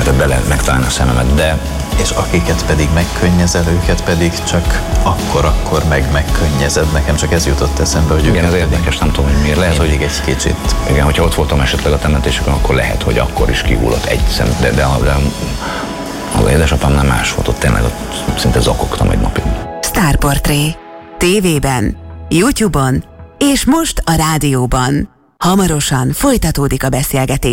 lehetett bele megtalálni a szememet, de... És akiket pedig megkönnyezel, őket pedig csak akkor megkönnyezed. Nekem csak ez jutott eszembe, hogy igen, ez érdekes, nem tudom, hogy miért. Lehet, hogy egy kicsit. Igen, hogyha ott voltam esetleg a temetéseken, akkor lehet, hogy akkor is kihullott egy szem, de az édesapámnál más volt, ott tényleg szinte zakogtam egy napig. Sztárportré. TV-ben, YouTube-on és most a rádióban. Hamarosan folytatódik a beszélgetés.